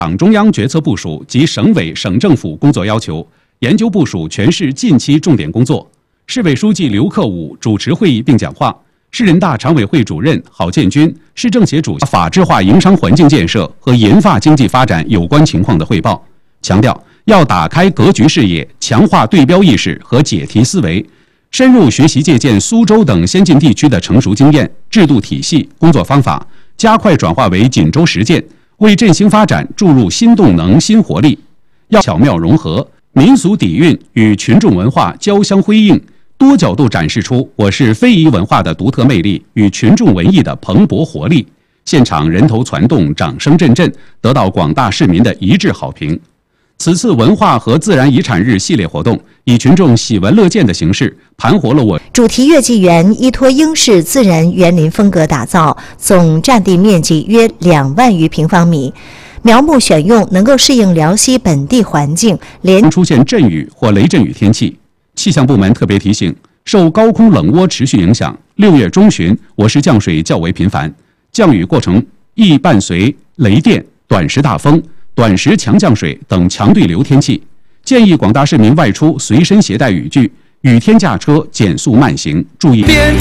党中央决策部署及省委省政府工作要求，研究部署全市近期重点工作。市委书记刘克武主持会议并讲话。市人大常委会主任郝建军、市政协主席法治化营商环境建设和银发经济发展有关情况的汇报，强调要打开格局视野，强化对标意识和解题思维，深入学习借鉴苏州等先进地区的成熟经验、制度体系、工作方法，加快转化为锦州实践，为振兴发展注入新动能、新活力。要巧妙融合民俗底蕴与群众文化交相辉映，多角度展示出我市非遗文化的独特魅力与群众文艺的蓬勃活力。现场人头攒动，掌声阵阵，得到广大市民的一致好评。此次文化和自然遗产日系列活动，以群众喜闻乐见的形式，盘活了主题月季园依托英式自然园林风格打造，总占地面积约2万余平方米。苗木选用能够适应辽西本地环境， 出现阵雨或雷阵雨天气。气象部门特别提醒，受高空冷涡持续影响，6月中旬我市降水较为频繁，降雨过程易伴随雷电、短时大风、短时强降水等强对流天气，建议广大市民外出随身携带雨具，雨天驾车减速慢行，注意。